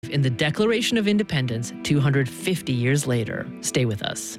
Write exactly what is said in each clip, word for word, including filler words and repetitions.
in the Declaration of Independence two hundred fifty years later. Stay with us.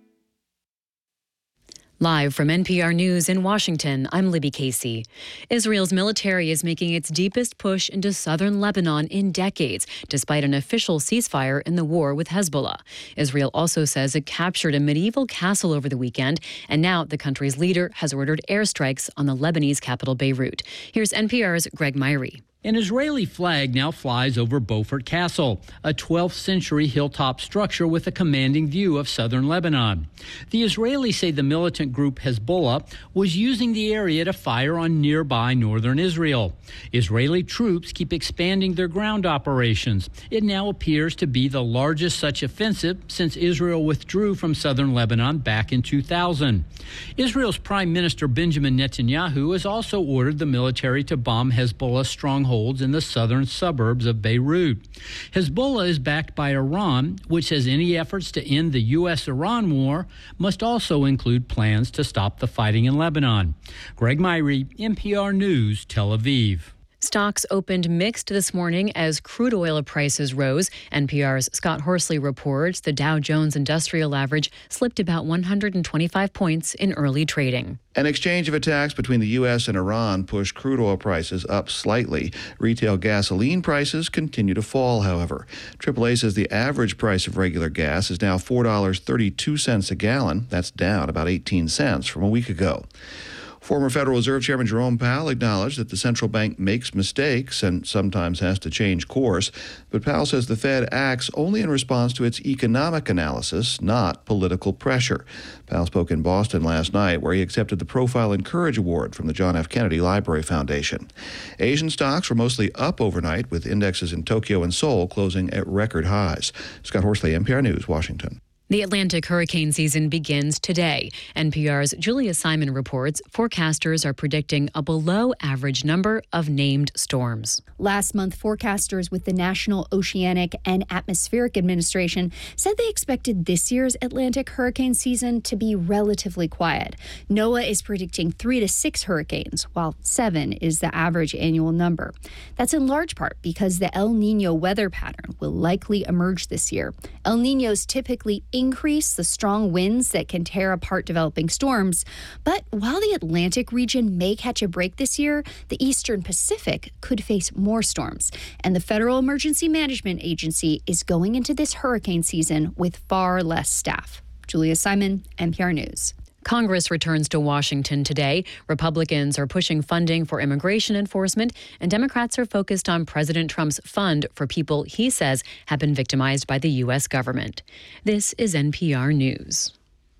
Live from N P R News in Washington, I'm Libby Casey. Israel's military is making its deepest push into southern Lebanon in decades, despite an official ceasefire in the war with Hezbollah. Israel also says it captured a medieval castle over the weekend, and now the country's leader has ordered airstrikes on the Lebanese capital, Beirut. Here's N P R's Greg Myrie. An Israeli flag now flies over Beaufort Castle, a twelfth century hilltop structure with a commanding view of southern Lebanon. The Israelis say the militant group Hezbollah was using the area to fire on nearby northern Israel. Israeli troops keep expanding their ground operations. It now appears to be the largest such offensive since Israel withdrew from southern Lebanon back in two thousand. Israel's Prime Minister Benjamin Netanyahu has also ordered the military to bomb Hezbollah's stronghold in the southern suburbs of Beirut. Hezbollah is backed by Iran, which says any efforts to end the U S Iran war must also include plans to stop the fighting in Lebanon. Greg Myrie, N P R News, Tel Aviv. Stocks opened mixed this morning as crude oil prices rose. N P R's Scott Horsley reports the Dow Jones Industrial Average slipped about one hundred twenty-five points in early trading. An exchange of attacks between the U S and Iran pushed crude oil prices up slightly. Retail gasoline prices continue to fall, however. triple A says the average price of regular gas is now four dollars and thirty-two cents a gallon. That's down about eighteen cents from a week ago. Former Federal Reserve Chairman Jerome Powell acknowledged that the central bank makes mistakes and sometimes has to change course. But Powell says the Fed acts only in response to its economic analysis, not political pressure. Powell spoke in Boston last night, where he accepted the Profile and Courage Award from the John F. Kennedy Library Foundation. Asian stocks were mostly up overnight, with indexes in Tokyo and Seoul closing at record highs. Scott Horsley, N P R News, Washington. The Atlantic hurricane season begins today. N P R's Julia Simon reports forecasters are predicting a below-average number of named storms. Last month, forecasters with the National Oceanic and Atmospheric Administration said they expected this year's Atlantic hurricane season to be relatively quiet. NOAA is predicting three to six hurricanes, while seven is the average annual number. That's in large part because the El Nino weather pattern will likely emerge this year. El Ninos typically increase the strong winds that can tear apart developing storms. But while the Atlantic region may catch a break this year, the Eastern Pacific could face more storms. And the Federal Emergency Management Agency is going into this hurricane season with far less staff. Julia Simon, N P R News. Congress returns to Washington today. Republicans are pushing funding for immigration enforcement, and Democrats are focused on President Trump's fund for people he says have been victimized by the U S government. This is N P R News.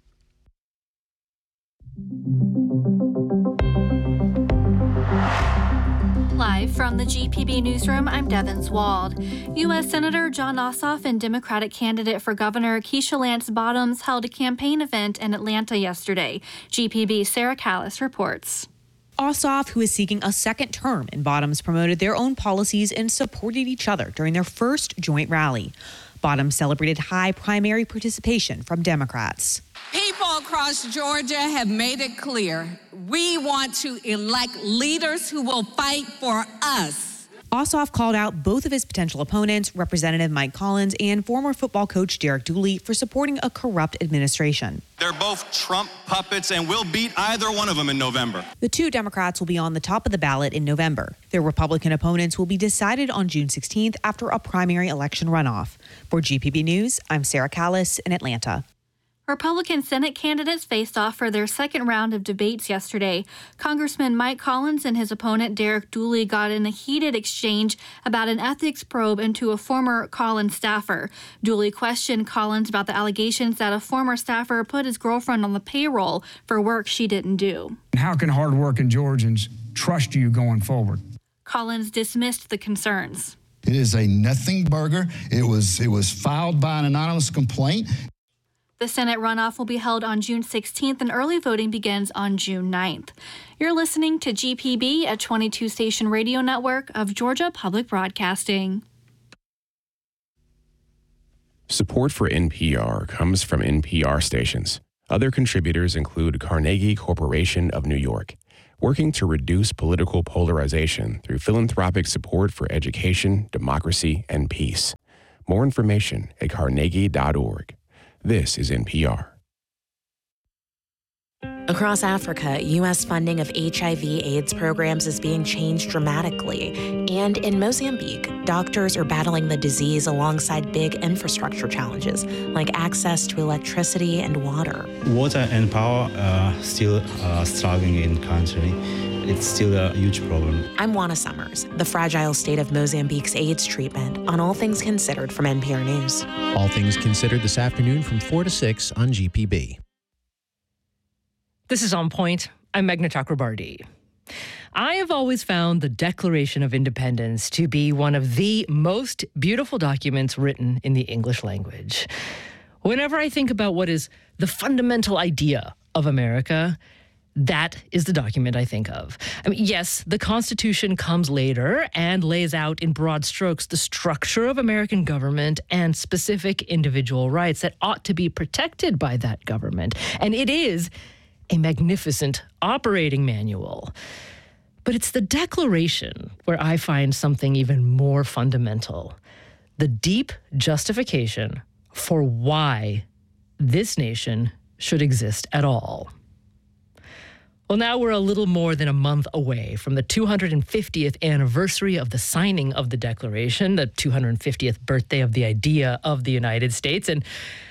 Live from the G P B newsroom, I'm Devin Wald. U S Senator Jon Ossoff and Democratic candidate for governor Keisha Lance Bottoms held a campaign event in Atlanta yesterday. G P B's Sarah Callis reports. Ossoff, who is seeking a second term, and Bottoms promoted their own policies and supported each other during their first joint rally. Bottoms celebrated high primary participation from Democrats. People across Georgia have made it clear we want to elect leaders who will fight for us. Ossoff called out both of his potential opponents, Representative Mike Collins and former football coach Derek Dooley, for supporting a corrupt administration. They're both Trump puppets, and we'll beat either one of them in November. The two Democrats will be on the top of the ballot in November. Their Republican opponents will be decided on June sixteenth after a primary election runoff. For G P B News, I'm Sarah Callis in Atlanta. Republican Senate candidates faced off for their second round of debates yesterday. Congressman Mike Collins and his opponent Derek Dooley got in a heated exchange about an ethics probe into a former Collins staffer. Dooley questioned Collins about the allegations that a former staffer put his girlfriend on the payroll for work she didn't do. How can hardworking Georgians trust you going forward? Collins dismissed the concerns. It is a nothing burger. It was, it was filed by an anonymous complaint. The Senate runoff will be held on June sixteenth, and early voting begins on June ninth. You're listening to G P B, a twenty-two station radio network of Georgia Public Broadcasting. Support for N P R comes from N P R stations. Other contributors include Carnegie Corporation of New York. working to reduce political polarization through philanthropic support for education, democracy, and peace. More information at carnegie dot org. This is N P R. Across Africa, U S funding of H I V AIDS programs is being changed dramatically. And in Mozambique, doctors are battling the disease alongside big infrastructure challenges, like access to electricity and water. Water and power are still uh, struggling in country. It's still a huge problem. I'm Juana Summers, the fragile state of Mozambique's AIDS treatment, on All Things Considered from N P R News. All Things Considered this afternoon from four to six on G P B. This is On Point. I'm Meghna Chakrabarti. I have always found the Declaration of Independence to be one of the most beautiful documents written in the English language. Whenever I think about what is the fundamental idea of America, that is the document I think of. I mean, yes, the Constitution comes later and lays out in broad strokes the structure of American government and specific individual rights that ought to be protected by that government. And it is a magnificent operating manual. But it's the Declaration where I find something even more fundamental: the deep justification for why this nation should exist at all. Well, now we're a little more than a month away from the two hundred fiftieth anniversary of the signing of the Declaration, the two hundred fiftieth birthday of the idea of the United States. And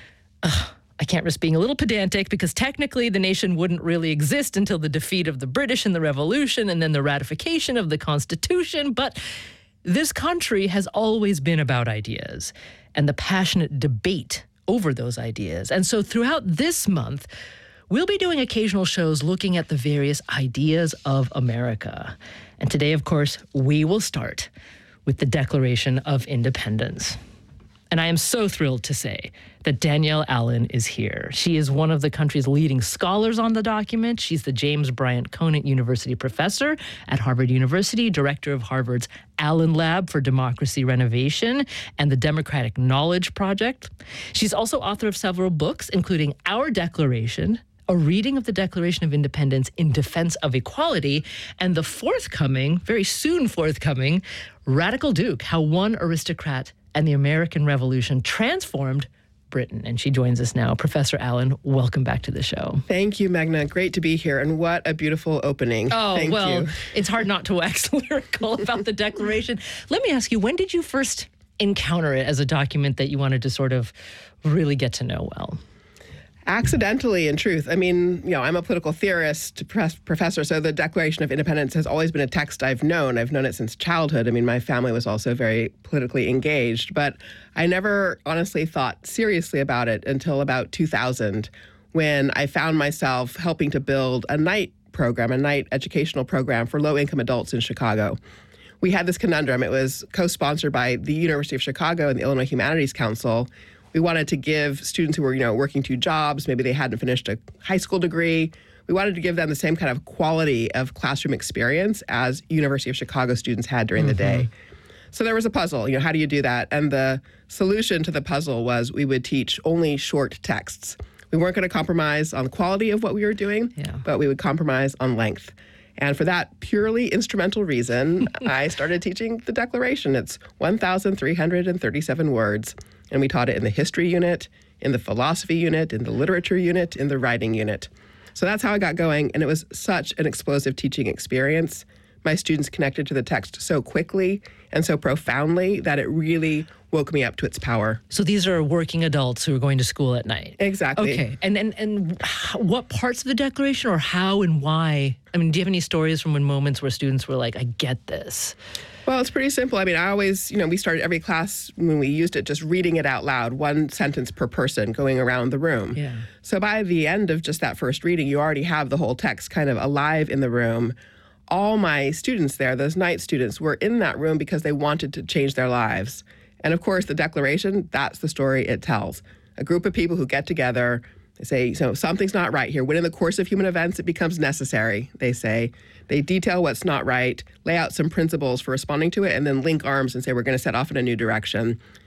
uh, I can't risk being a little pedantic, because technically the nation wouldn't really exist until the defeat of the British in the Revolution and then the ratification of the Constitution. But this country has always been about ideas and the passionate debate over those ideas. And so throughout this month, we'll be doing occasional shows looking at the various ideas of America. And today, of course, we will start with the Declaration of Independence. And I am so thrilled to say that Danielle Allen is here. She is one of the country's leading scholars on the document. She's the James Bryant Conant University professor at Harvard University, director of Harvard's Allen Lab for Democracy Renovation and the Democratic Knowledge Project. She's also author of several books, including Our Declaration, a reading of the Declaration of Independence in defense of equality, and the forthcoming, very soon forthcoming, Radical Duke, How One Aristocrat and the American Revolution Transformed Britain. And she joins us now. Professor Allen, welcome back to the show. Thank you, Meghna. Great to be here. And what a beautiful opening. Oh, Thank well, you. It's hard not to wax lyrical about the Declaration. Let me ask you, when did you first encounter it as a document that you wanted to sort of really get to know well? Accidentally, in truth. I mean, you know, I'm a political theorist professor, so the Declaration of Independence has always been a text I've known. I've known it since childhood. I mean, my family was also very politically engaged, but I never honestly thought seriously about it until about two thousand, when I found myself helping to build a night program, a night educational program for low-income adults in Chicago. We had this conundrum. It was co-sponsored by the University of Chicago and the Illinois Humanities Council. We wanted to give students who were, you know, working two jobs, maybe they hadn't finished a high school degree, we wanted to give them the same kind of quality of classroom experience as University of Chicago students had during mm-hmm. the day. So there was a puzzle, you know, how do you do that? And the solution to the puzzle was we would teach only short texts. We weren't going to compromise on the quality of what we were doing, yeah. but we would compromise on length. And for that purely instrumental reason, I started teaching the Declaration. It's one thousand three hundred thirty-seven words. And we taught it in the history unit, in the philosophy unit, in the literature unit, in the writing unit. So that's how I got going. And it was such an explosive teaching experience. My students connected to the text so quickly and so profoundly that it really woke me up to its power. So these are working adults who are going to school at night. Exactly. Okay. And and and what parts of the Declaration, or how and why? I mean, do you have any stories from when moments where students were like, I get this? Well, it's pretty simple. I mean, I always, you know, we started every class when we used it just reading it out loud, one sentence per person going around the room. Yeah. So by the end of just that first reading, you already have the whole text kind of alive in the room. All my students there, those night students, were in that room because they wanted to change their lives. And of course, the Declaration, that's the story it tells. A group of people who get together, they say, so something's not right here. When in the course of human events, it becomes necessary, they say. They detail what's not right, lay out some principles for responding to it, and then link arms and say, we're going to set off in a new direction.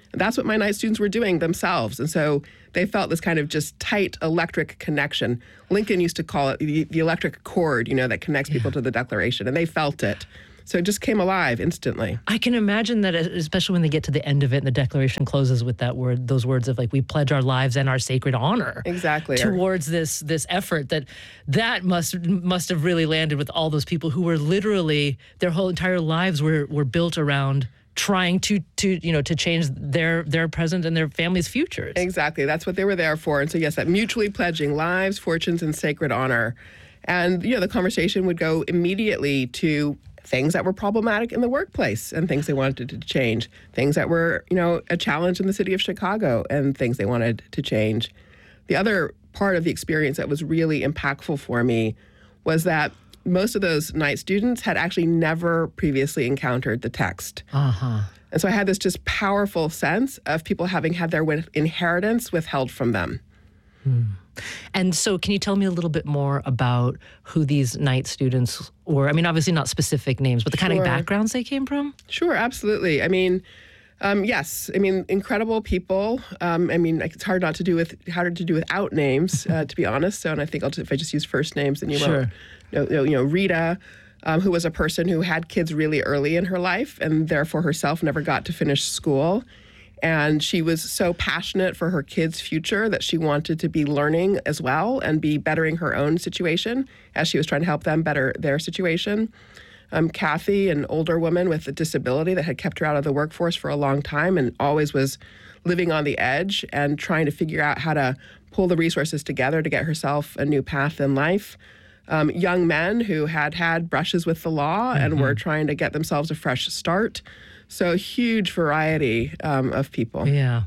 And that's what my night students were doing themselves. And so they felt this kind of just tight electric connection. Lincoln used to call it the, the electric cord, you know, that connects people yeah. to the Declaration, and they felt it. So it just came alive instantly. I can imagine that, especially when they get to the end of it and the Declaration closes with that word, those words of like, we pledge our lives and our sacred honor. Exactly. Towards this this effort, that that must must have really landed with all those people who were literally, their whole entire lives were were built around trying to to you know to change their their present and their families' futures. Exactly. That's what they were there for. And so yes, that mutually pledging lives, fortunes, and sacred honor. And you know, the conversation would go immediately to things that were problematic in the workplace and things they wanted to change, things that were, you know, a challenge in the city of Chicago and things they wanted to change. The other part of the experience that was really impactful for me was that most of those night students had actually never previously encountered the text. Uh-huh. And so I had this just powerful sense of people having had their inheritance withheld from them. Hmm. And so can you tell me a little bit more about who these night students were? I mean, obviously not specific names, but the kind Sure. of backgrounds they came from? Sure, absolutely. I mean, um, yes, I mean, incredible people. Um, I mean, it's hard not to do with, harder to do without names, uh, to be honest. So, and I think I'll, if I just use first names, then you Sure. won't. You know, you know, Rita, um, who was a person who had kids really early in her life and therefore herself never got to finish school. And she was so passionate for her kids' future that she wanted to be learning as well and be bettering her own situation as she was trying to help them better their situation. Um, Kathy, an older woman with a disability that had kept her out of the workforce for a long time and always was living on the edge and trying to figure out how to pull the resources together to get herself a new path in life. Um, young men who had had brushes with the law mm-hmm. and were trying to get themselves a fresh start. So a huge variety um, of people. Yeah.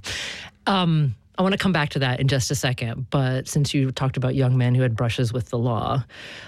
Um, I want to come back to that in just a second. But since you talked about young men who had brushes with the law,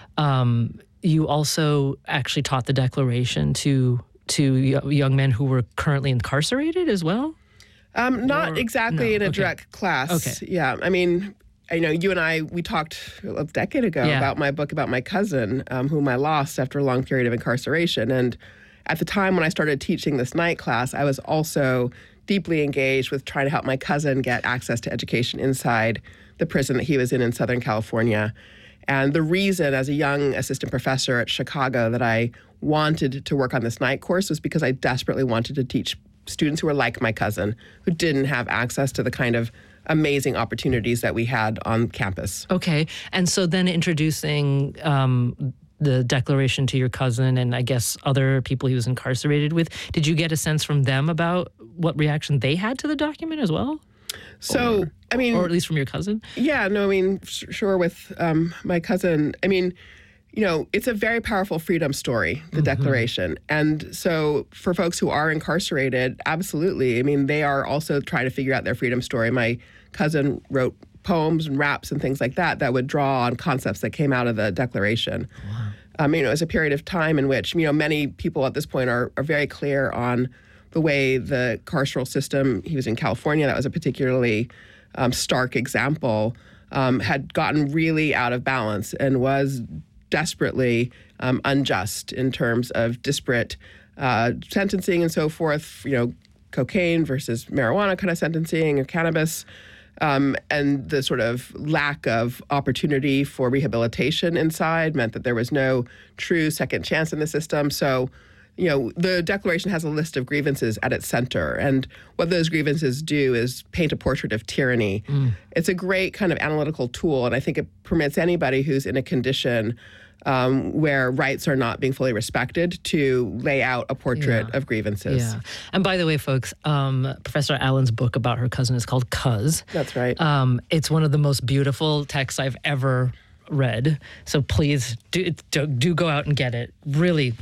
um, you also actually taught the Declaration to to young men who were currently incarcerated as well? Um, not or, exactly no, in a okay. direct class. Okay. Yeah. I mean, I know you and I, we talked a decade ago yeah. about my book about my cousin, um, whom I lost after a long period of incarceration. And at the time when I started teaching this night class, I was also deeply engaged with trying to help my cousin get access to education inside the prison that he was in in Southern California. And the reason, as a young assistant professor at Chicago, that I wanted to work on this night course was because I desperately wanted to teach students who were like my cousin, who didn't have access to the kind of amazing opportunities that we had on campus. Okay. And so then introducing um, the Declaration to your cousin and I guess other people he was incarcerated with, did you get a sense from them about what reaction they had to the document as well? So, or, I mean... Or at least from your cousin? Yeah, no, I mean, sh- sure, with um, my cousin. I mean, you know, it's a very powerful freedom story, the mm-hmm. Declaration. And so for folks who are incarcerated, absolutely. I mean, they are also trying to figure out their freedom story. My cousin wrote poems and raps and things like that that would draw on concepts that came out of the Declaration. Wow. Um, you know, it was a period of time in which, you know, many people at this point are, are very clear on the way the carceral system, he was in California, that was a particularly um, stark example, um, had gotten really out of balance and was desperately um, unjust in terms of disparate uh, sentencing and so forth, you know, cocaine versus marijuana kind of sentencing or cannabis. Um, and the sort of lack of opportunity for rehabilitation inside meant that there was no true second chance in the system. So, you know, the Declaration has a list of grievances at its center. And what those grievances do is paint a portrait of tyranny. Mm. It's a great kind of analytical tool. And I think it permits anybody who's in a condition Um, where rights are not being fully respected to lay out a portrait yeah. of grievances. Yeah. And by the way, folks, um, Professor Allen's book about her cousin is called Cuz. That's right. Um, it's one of the most beautiful texts I've ever read. So please do, do, do go out and get it. Really.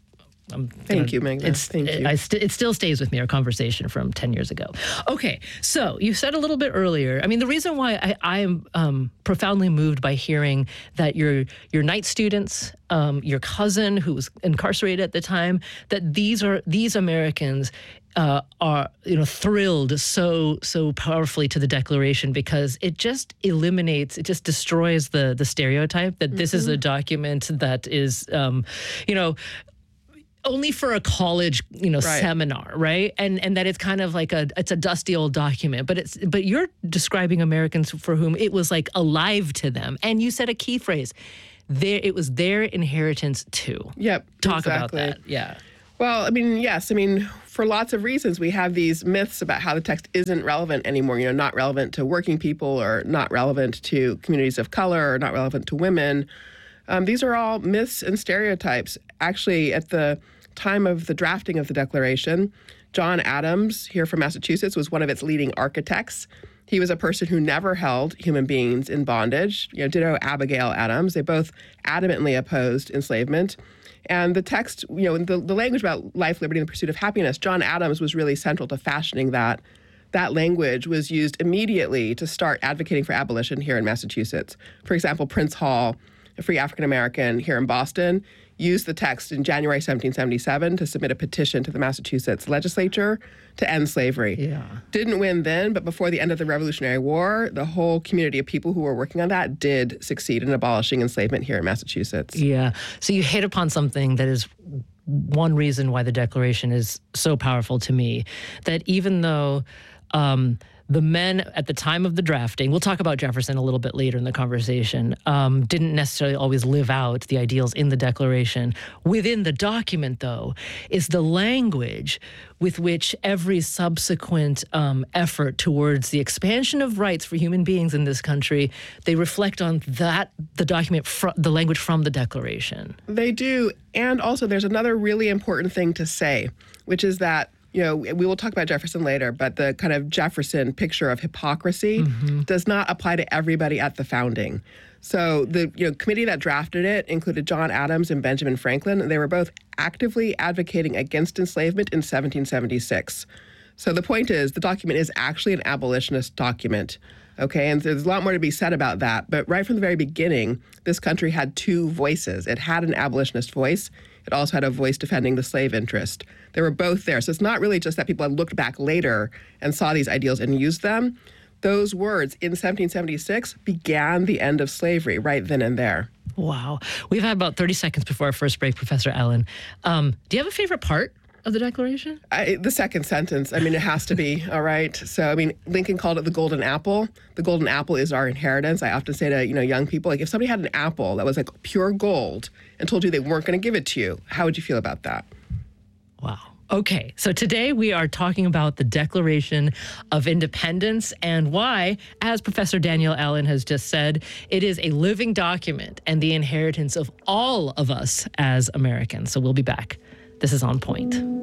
I'm Thank gonna, you, Magna. It's, Thank you. I st- it still stays with me, our conversation from ten years ago. Okay, so you said a little bit earlier, I mean, the reason why I, I am um, profoundly moved by hearing that your your night students, um, your cousin who was incarcerated at the time, that these are these Americans uh, are you know thrilled so so powerfully to the Declaration because it just eliminates, it just destroys the the stereotype that mm-hmm. this is a document that is, um, you know. only for a college, you know, Right. seminar, right? And and that it's kind of like a it's a dusty old document, but it's but you're describing Americans for whom it was like alive to them. And you said a key phrase. There it was their inheritance too. Yep. Talk about exactly. that. Yeah. Well, I mean, yes. I mean, for lots of reasons, we have these myths about how the text isn't relevant anymore, you know, not relevant to working people or not relevant to communities of color or not relevant to women. Um, these are all myths and stereotypes. Actually, at the time of the drafting of the Declaration, John Adams, here from Massachusetts, was one of its leading architects. He was a person who never held human beings in bondage. You know, ditto Abigail Adams. They both adamantly opposed enslavement. And the text, you know, the, the language about life, liberty, and the pursuit of happiness, John Adams was really central to fashioning that. That language was used immediately to start advocating for abolition here in Massachusetts. For example, Prince Hall, a free African-American here in Boston, used the text in January seventeen seventy-seven to submit a petition to the Massachusetts legislature to end slavery. Yeah. Didn't win then, but before the end of the Revolutionary War, the whole community of people who were working on that did succeed in abolishing enslavement here in Massachusetts. Yeah. So you hit upon something that is one reason why the Declaration is so powerful to me, that even though um, the men at the time of the drafting, we'll talk about Jefferson a little bit later in the conversation, um, didn't necessarily always live out the ideals in the Declaration. Within the document, though, is the language with which every subsequent um, effort towards the expansion of rights for human beings in this country, they reflect on that, the document, fr- the language from the Declaration. They do. And also, there's another really important thing to say, which is that, you know, we will talk about Jefferson later, but the kind of Jefferson picture of hypocrisy mm-hmm. does not apply to everybody at the founding. So the you know committee that drafted it included John Adams and Benjamin Franklin, and they were both actively advocating against enslavement in seventeen seventy-six. So the point is, the document is actually an abolitionist document. Okay, and there's a lot more to be said about that. But right from the very beginning, this country had two voices. It had an abolitionist voice. It also had a voice defending the slave interest. They were both there. So it's not really just that people had looked back later and saw these ideals and used them. Those words in seventeen seventy-six began the end of slavery right then and there. Wow. We've had about thirty seconds before our first break, Professor Allen. Um, do you have a favorite part of the Declaration? I, the second sentence. I mean, it has to be, all right? So, I mean, Lincoln called it the golden apple. The golden apple is our inheritance. I often say to, you know, young people, like, if somebody had an apple that was like pure gold and told you they weren't going to give it to you, how would you feel about that? Wow. Okay, so today we are talking about the Declaration of Independence and why, as Professor Danielle Allen has just said, it is a living document and the inheritance of all of us as Americans. So we'll be back. This is On Point.